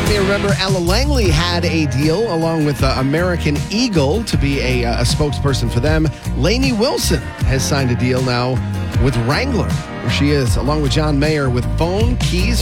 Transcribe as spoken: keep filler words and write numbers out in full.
You may remember Ella Langley had a deal along with uh, American Eagle to be a, uh, a spokesperson for them. Lainey Wilson has signed a deal now with Wrangler, where she is, along with John Mayer, with phone, keys,